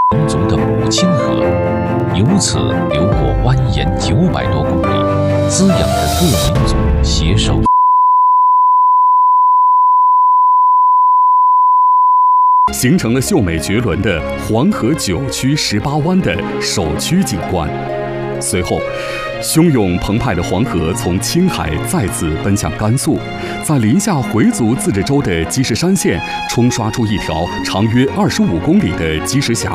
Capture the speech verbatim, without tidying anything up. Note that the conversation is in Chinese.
民族的母亲河，由此流过蜿蜒九百多公里，滋养着各民族携手。 形成了秀美绝伦的黄河九曲十八弯的首曲景观。随后，汹涌澎湃的黄河从青海再次奔向甘肃，在临夏回族自治州的积石山县冲刷出一条长约二十五公里的积石峡